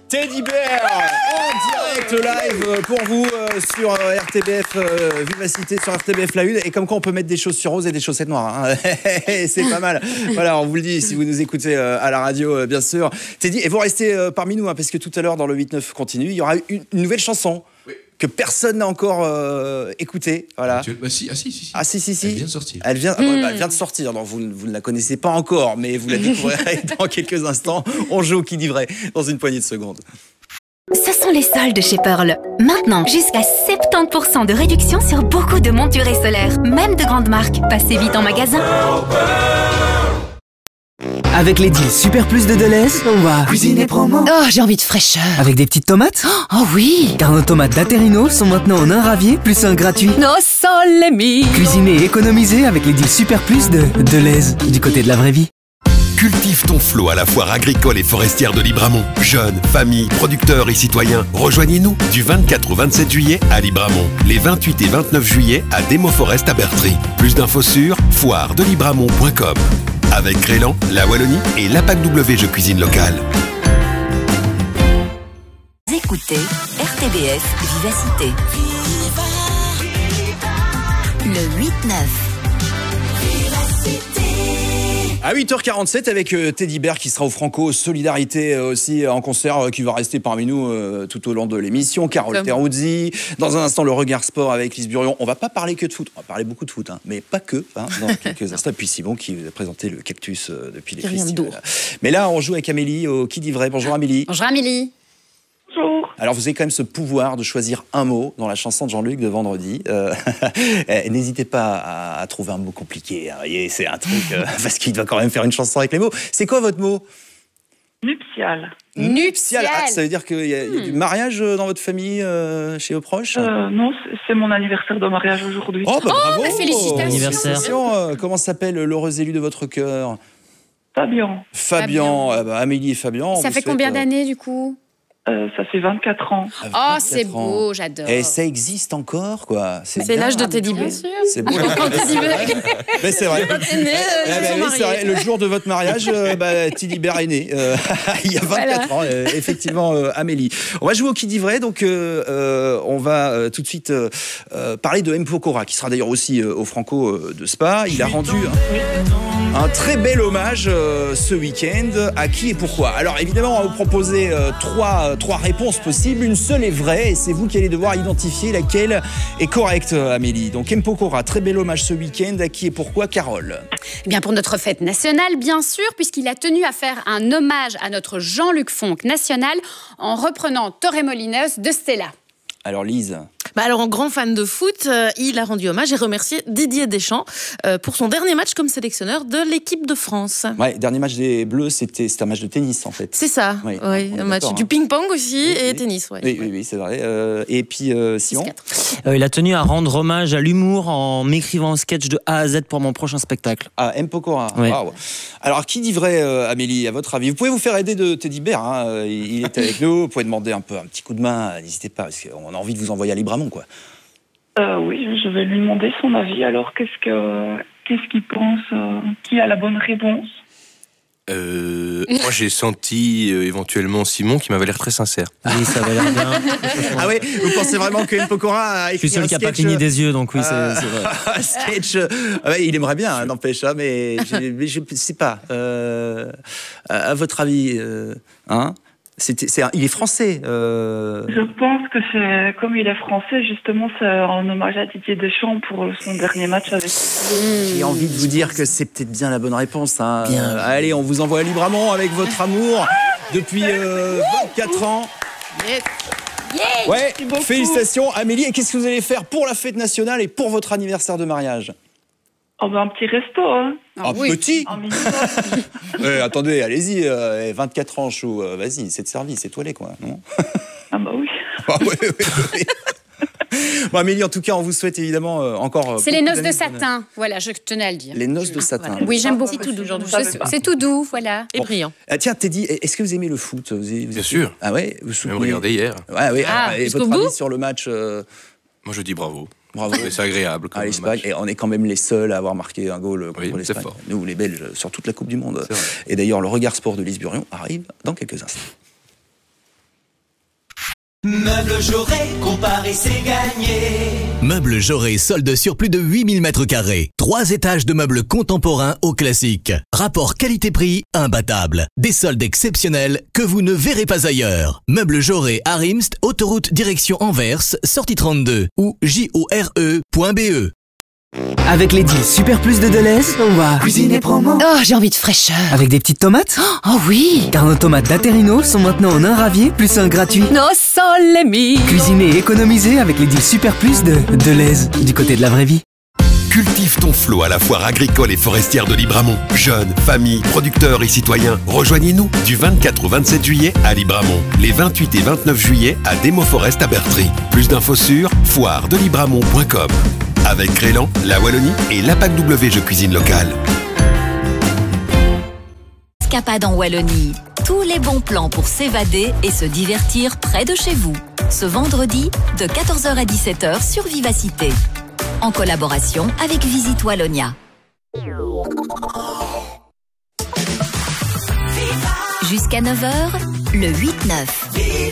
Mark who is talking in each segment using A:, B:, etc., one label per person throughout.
A: Teddy Bear en direct live pour vous sur RTBF Vivacité, sur RTBF La Une. Et comme quoi on peut mettre des chaussures roses et des chaussettes noires, hein. C'est pas mal. Voilà, on vous le dit si vous nous écoutez à la radio, bien sûr. Teddy, et vous restez parmi nous, hein, parce que tout à l'heure dans le 8-9 continue, il y aura une nouvelle chanson. Oui. Que personne n'a encore écouté. Voilà.
B: Bah si.
A: Ah si.
B: Elle vient de sortir.
A: Elle vient de sortir. Donc vous ne la connaissez pas encore, mais vous la découvrirez dans quelques instants. On joue au qui dit vrai dans une poignée de secondes.
C: Ce sont les soldes chez Pearl. Maintenant, jusqu'à 70% de réduction sur beaucoup de montures et solaires, même de grandes marques. Passez vite en magasin.
D: Avec les deals Super Plus de Deleuze, on va cuisiner promo.
E: Oh, j'ai envie de fraîcheur.
D: Avec des petites tomates.
E: Oh oui.
D: Car nos tomates d'Aterino sont maintenant en un ravier plus un gratuit.
E: No sole mio.
D: Cuisiner et économiser avec les deals Super Plus de Deleuze, du côté de la vraie vie.
F: Cultive ton flot à la foire agricole et forestière de Libramont. Jeunes, familles, producteurs et citoyens, rejoignez-nous du 24 au 27 juillet à Libramont. Les 28 et 29 juillet à Demo Forest à Bertry. Plus d'infos sur foiredelibramont.com. Avec Crélan, la Wallonie et l'APAC W Je Cuisine Locale.
C: Écoutez RTBF Vivacité. Le 8-9.
A: À 8h47 avec Teddy Bear qui sera au Franco Solidarité aussi en concert qui va rester parmi nous tout au long de l'émission. Carole Teruzzi. Dans un instant, le regard sport avec Lise Burion. On va pas parler que de foot. On va parler beaucoup de foot, hein, mais pas que. Hein, dans quelques instants. Puis Simon qui a présenté le cactus depuis les festivals. Mais là, on joue avec Amélie au Qui dit vrai. Bonjour Amélie.
G: Bonjour Amélie.
A: Bonjour. Alors vous avez quand même ce pouvoir de choisir un mot dans la chanson de Jean-Luc de vendredi. N'hésitez pas à trouver un mot compliqué. Hein, voyez, c'est un truc parce qu'il doit quand même faire une chanson avec les mots. C'est quoi votre mot?
H: Nuptial.
A: Nuptial. Ah, ça veut dire qu'il y a du mariage dans votre famille, chez vos proches?
H: Non, c'est mon anniversaire de mariage aujourd'hui.
A: Oh, bah, bravo.
G: Félicitations.
A: Comment s'appelle l'heureux élu de votre cœur?
H: Fabian.
A: Amélie et Fabian.
G: Ça fait combien d'années du coup?
H: Ça fait 24 ans.
G: Oh, c'est beau, j'adore.
A: Et ça existe encore, quoi.
E: C'est l'âge de Teddy Bear.
A: C'est beau. Mais c'est vrai. C'est vrai. Le jour de votre mariage, Teddy Bear est né. Il y a 24 ans, effectivement, Amélie. On va jouer au qui dit vrai. Donc, on va tout de suite parler de M. Pokora, qui sera d'ailleurs aussi au Franco de Spa. Il a rendu un très bel hommage ce week-end. À qui et pourquoi? Alors, évidemment, on va vous proposer trois réponses possibles. Une seule est vraie et c'est vous qui allez devoir identifier laquelle est correcte, Amélie. Donc, M. Pokora, très bel hommage ce week-end. À qui et pourquoi, Carole?
G: Eh bien, pour notre fête nationale, bien sûr, puisqu'il a tenu à faire un hommage à notre Jean-Luc Fonck national en reprenant Torremolinos de Stella.
A: Alors, Lise?
E: Alors, en grand fan de foot, il a rendu hommage et remercié Didier Deschamps pour son dernier match comme sélectionneur de l'équipe de France.
A: Ouais, dernier match des Bleus, c'était un match de tennis en fait.
E: C'est ça, oui, un match du ping-pong aussi et tennis. Ouais.
A: Oui, c'est vrai. Et puis, Simon?
I: Il a tenu à rendre hommage à l'humour en m'écrivant un sketch de A à Z pour mon prochain spectacle.
A: Ah, M. Pokora.
I: Oui.
A: Wow. Alors, qui dit vrai, Amélie, à votre avis? Vous pouvez vous faire aider de Teddy Bear, hein. Il est avec nous, vous pouvez demander un petit coup de main, n'hésitez pas, parce qu'on a envie de vous envoyer à Libramont, quoi.
H: Oui, je vais lui demander son avis. Alors, qu'est-ce qu'il pense? Qui a la bonne réponse?
B: Moi, j'ai senti éventuellement Simon qui m'avait l'air très sincère.
I: Oui, ça va l'air bien.
A: Ah oui, vous pensez vraiment que M. Pokora a écrit un sketch?
I: Je suis seul qui n'a pas cligné des yeux, donc oui, c'est vrai.
A: Un sketch, il aimerait bien, n'empêche, mais je ne sais pas. À votre avis, hein? Il est français.
H: Je pense que c'est comme il est français, justement, c'est en hommage à Didier Deschamps pour son dernier match avec.
A: J'ai envie de vous dire que c'est peut-être bien la bonne réponse. Hein. Allez, on vous envoie à Libramont avec votre amour depuis 24 ans.
G: Yes.
A: Ouais, félicitations Amélie. Et qu'est-ce que vous allez faire pour la fête nationale et pour votre anniversaire de mariage?
H: Un petit resto, hein.
A: Petit. Attendez, allez-y, 24 ans, chou, vas-y, c'est de service, c'est toilé, quoi, non?
H: Ah bah oui.
A: Oui. Bon, Amélie, en tout cas, on vous souhaite évidemment encore...
G: C'est les noces de satin, voilà, je tenais à le dire.
A: Les noces de satin.
G: Voilà. Oui, j'aime beaucoup. C'est tout doux aujourd'hui. C'est tout doux, voilà.
E: Et brillant.
A: Tiens, Teddy, est-ce que vous aimez le foot?
B: Bien sûr.
A: Ah ouais, vous soutenez...
B: Même regardé hier.
A: Ouais, et votre avis sur le match?
B: Moi, je dis bravo.
A: Bravo.
B: C'est agréable.
A: À l'Espagne, et on est quand même les seuls à avoir marqué un goal contre l'Espagne.
B: Fort.
A: Nous, les Belges, sur toute la Coupe du Monde. Et d'ailleurs, le regard sport de Lise Burion arrive dans quelques instants.
J: Meubles Jaurès, comparer c'est gagner.
K: Meubles Jaurès solde sur plus de 8000 mètres carrés. 3 étages de meubles contemporains au classique. Rapport qualité-prix imbattable. Des soldes exceptionnels que vous ne verrez pas ailleurs. Meubles Jaurès à Rimst, autoroute direction Anvers, sortie 32 ou jore.be.
D: Avec les deals Super Plus de Deleuze, on va cuisiner promo.
L: Oh, j'ai envie de fraîcheur.
D: Avec des petites tomates.
L: Oh oui.
D: Car nos tomates d'Aterino sont maintenant en un ravier plus un gratuit.
L: Nos sole mio.
D: Cuisiner et économiser avec les deals Super Plus de Deleuze, du côté de la vraie vie.
F: Cultive ton flot à la foire agricole et forestière de Libramont. Jeunes, familles, producteurs et citoyens, rejoignez-nous du 24 au 27 juillet à Libramont. Les 28 et 29 juillet à Demo Forest à Bertry. Plus d'infos sur foiredelibramont.com. Avec Crélan, la Wallonie et l'APAC W Jeux Cuisine Locale.
M: Escapade en Wallonie. Tous les bons plans pour s'évader et se divertir près de chez vous. Ce vendredi, de 14h à 17h sur Vivacité. En collaboration avec Visite Wallonia. Jusqu'à 9h, le 8-9.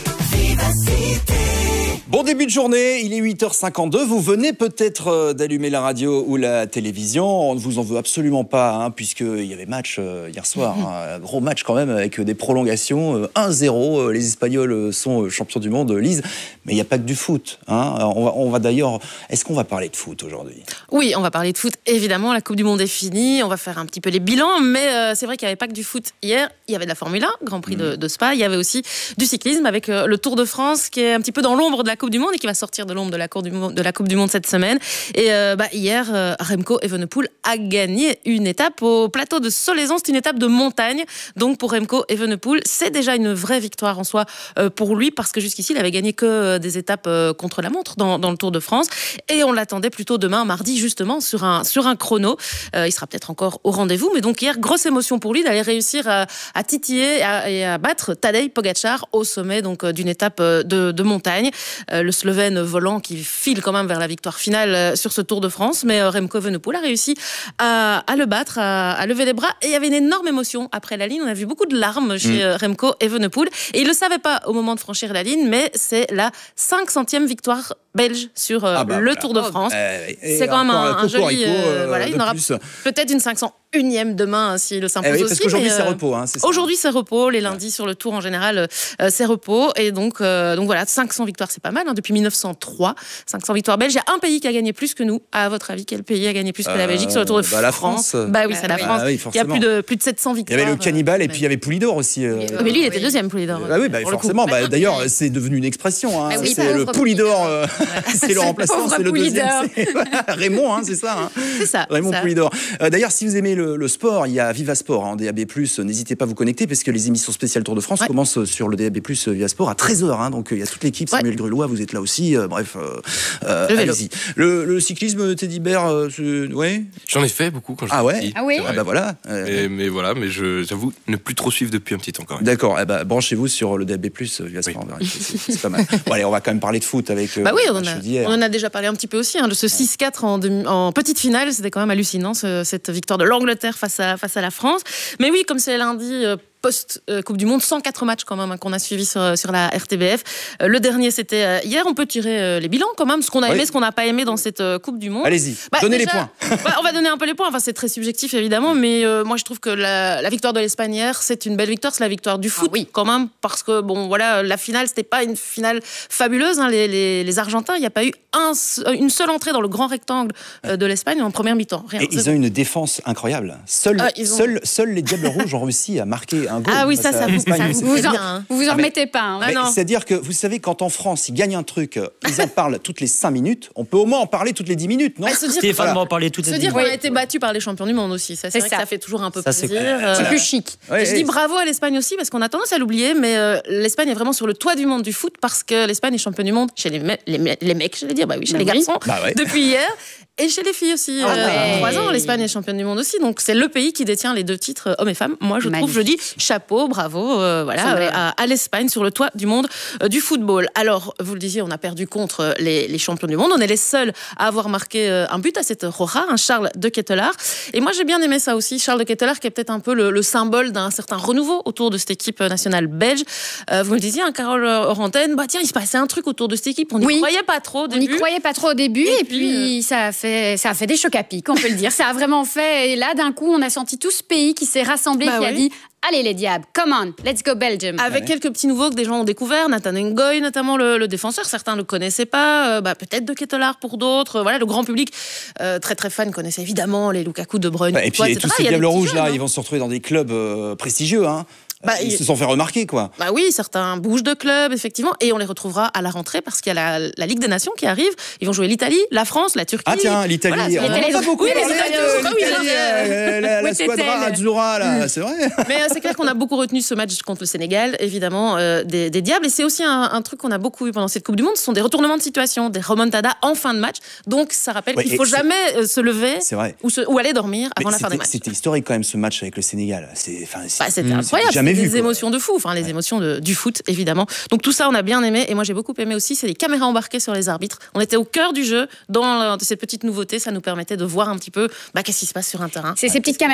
A: Bon début de journée, il est 8h52. Vous venez peut-être d'allumer la radio ou la télévision. On ne vous en veut absolument pas, puisqu'il y avait match hier soir. Un gros match quand même avec des prolongations. 1-0, les Espagnols sont champions du monde, Lise. Mais il n'y a pas que du foot. On va d'ailleurs... Est-ce qu'on va parler de foot aujourd'hui ?
E: Oui, on va parler de foot, évidemment. La Coupe du Monde est finie. On va faire un petit peu les bilans. Mais c'est vrai qu'il n'y avait pas que du foot hier. Il y avait de la Formule 1, Grand Prix de Spa. Il y avait aussi du cyclisme avec le Tour de France qui est un petit peu dans l'ombre de la Coupe du Monde et qui va sortir de l'ombre de la Coupe du Monde cette semaine. Et hier, Remco Evenepoel a gagné une étape au plateau de Solaizon. C'est une étape de montagne. Donc pour Remco Evenepoel, c'est déjà une vraie victoire en soi pour lui, parce que jusqu'ici, il avait gagné que des étapes contre la montre dans le Tour de France. Et on l'attendait plutôt demain, mardi, justement, sur un chrono. Il sera peut-être encore au rendez-vous. Mais donc hier, grosse émotion pour lui d'aller réussir à titiller et à battre Tadej Pogačar au sommet donc d'une étape de montagne. Le Slovène volant qui file quand même vers la victoire finale sur ce Tour de France, mais Remco Evenepoel a réussi à le battre, à lever les bras, et il y avait une énorme émotion après la ligne. On a vu beaucoup de larmes chez Remco Evenepoel, et il ne le savait pas au moment de franchir la ligne, mais c'est la 500e victoire belge sur le Tour de France. C'est quand même un joli... il y en aura peut-être une 501e demain s'il le s'impose aussi.
A: Parce qu'aujourd'hui c'est repos.
E: Aujourd'hui c'est repos, les lundis sur le Tour en général c'est repos, et donc voilà, 500 victoires c'est pas mal, depuis 1903, 500 victoires belges. Il y a un pays qui a gagné plus que nous. À votre avis, quel pays a gagné plus que la Belgique sur le Tour de France ?
A: La France.
E: Oui, c'est la France. Il y a plus de 700 victoires.
A: Il y avait le Cannibal et puis il y avait Poulidor aussi.
E: Mais lui, il était deuxième, Poulidor.
A: Forcément. D'ailleurs, c'est devenu une expression. C'est le Poulidor. C'est le remplaçant, c'est le deuxième. Raymond, c'est ça.
E: C'est ça.
A: Raymond Poulidor. D'ailleurs, si vous aimez le sport, il y a Viva Sport en DAB+. N'hésitez pas à vous connecter, parce que les émissions spéciales Tour de France commencent sur le DAB+, Viva Sport à 13h. Donc il y a toute l'équipe. Samuel Grulois, vous êtes là aussi. Bref, allez-y. Le cyclisme, Teddy Bear, ouais.
B: J'en ai fait beaucoup quand j'étais petit.
G: Ah oui.
B: Voilà. Mais j'avoue ne plus trop suivre depuis un petit temps quand même.
A: D'accord. Branchez-vous sur le DAB+, Viva Sport. C'est pas mal. Bon, allez, on va quand même parler de foot avec.
E: On en a déjà parlé un petit peu aussi, de ce 6-4 en petite finale. C'était quand même hallucinant, cette victoire de l'Angleterre face à la France. Mais oui, comme c'est lundi post-Coupe du Monde, 104 matchs quand même qu'on a suivis sur la RTBF. Le dernier, c'était hier. On peut tirer les bilans quand même, ce qu'on a aimé, ce qu'on n'a pas aimé dans cette Coupe du Monde.
A: Allez-y, donnez les points.
E: On va donner un peu les points. C'est très subjectif évidemment, mais moi je trouve que la victoire de l'Espagne hier, c'est une belle victoire. C'est la victoire du foot quand même, parce que la finale, c'était pas une finale fabuleuse. Les Argentins, il n'y a pas eu une seule entrée dans le grand rectangle de l'Espagne en première mi-temps.
A: Et ils ont une défense incroyable. Seuls les Diables Rouges ont réussi à marquer un goal.
E: Ah oui, ça
G: vous vous en remettez pas.
A: C'est-à-dire que vous savez, quand en France ils gagnent un truc, ils en parlent toutes les 5 minutes. On peut au moins en parler toutes les 10 minutes, non ?
I: Stéphane va en parler toutes les 10 minutes.
E: Se dire qu'on a été battu par les champions du monde aussi, c'est vrai que ça fait toujours un peu plaisir.
G: C'est plus chic.
E: Je dis bravo à l'Espagne aussi, parce qu'on a tendance à l'oublier, mais l'Espagne est vraiment sur le toit du monde du foot, parce que l'Espagne est championne du monde chez les mecs, j'allais dire, chez les garçons, depuis hier. Et chez les filles aussi, 3 ans, l'Espagne est championne du monde aussi. Donc c'est le pays qui détient les 2 titres hommes et femmes. Moi, je dis chapeau, bravo, à l'Espagne sur le toit du monde du football. Alors, vous le disiez, on a perdu contre les champions du monde. On est les seuls à avoir marqué un but à cette Roja, un Charles de Ketelaere. Et moi, j'ai bien aimé ça aussi. Charles de Ketelaere, qui est peut-être un peu le symbole d'un certain renouveau autour de cette équipe nationale belge. Vous me disiez, Carole Orantène, tiens, il se passait un truc autour de cette équipe. On n'y croyait pas trop au début.
G: On n'y croyait pas trop au début. Et puis ça a fait des chocs à pic, on peut le dire. Ça a vraiment fait. Et là, d'un coup, on a senti tout ce pays qui s'est rassemblé, qui a dit. Allez les diables, come on, let's go Belgium.
E: Avec quelques petits nouveaux que des gens ont découvert, Nathan Ngoy notamment le défenseur, certains ne le connaissaient pas, peut-être de Ketelaere pour d'autres. Voilà, le grand public très très fan connaissait évidemment les Lukaku, De Bruyne.
A: Et puis tous ces Diables Rouges là, ils vont se retrouver dans des clubs prestigieux. Hein. Ils se sont fait remarquer, quoi.
E: Oui, certains bougent de club, effectivement, et on les retrouvera à la rentrée parce qu'il y a la Ligue des Nations qui arrive. Ils vont jouer l'Italie, la France, la Turquie.
A: Ah tiens, l'Italie.
E: Voilà,
A: on n'a pas beaucoup
E: parlé
A: la squadra Azzurra, là, c'est vrai.
E: Mais c'est clair qu'on a beaucoup retenu ce match contre le Sénégal, évidemment, des Diables. Et c'est aussi un truc qu'on a beaucoup vu pendant cette Coupe du Monde. Ce sont des retournements de situation, des remontadas en fin de match. Donc ça rappelle qu'il ne faut jamais se lever ou aller dormir avant la fin des matchs.
A: C'était historique quand même ce match avec le Sénégal.
E: C'était incroyable.
A: Jamais vu.
E: Des émotions de fou, les émotions du foot, évidemment. Donc tout ça, on a bien aimé. Et moi, j'ai beaucoup aimé aussi, c'est les caméras embarquées sur les arbitres. On était au cœur du jeu, dans cette petite nouveauté. Ça nous permettait de voir un petit peu qu'est-ce qui se passe sur un terrain.
G: C'est ces petites caméras